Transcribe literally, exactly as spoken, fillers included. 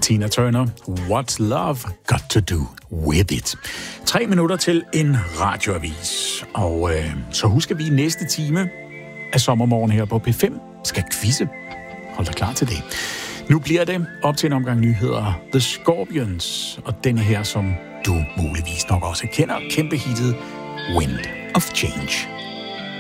Tina Turner, What's Love Got to Do With It. Tre minutter til en radioavis. Og øh, så husker vi i næste time af sommermorgen her på P fem skal quizze. Hold dig klar til det. Nu bliver det op til en omgang nyheder. The Scorpions og denne her, som du muligvis nok også kender, kæmpe hittet Wind of Change.